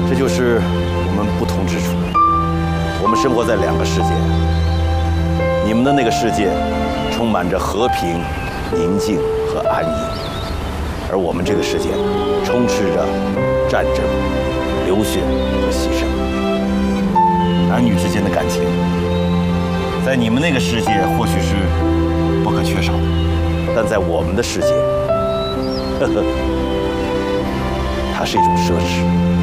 这就是我们不同之处。我们生活在两个世界，你们的那个世界充满着和平、宁静和安逸，而我们这个世界充斥着战争、流血和牺牲。男女之间的感情，在你们那个世界或许是不可缺少的，但在我们的世界，它是一种奢侈。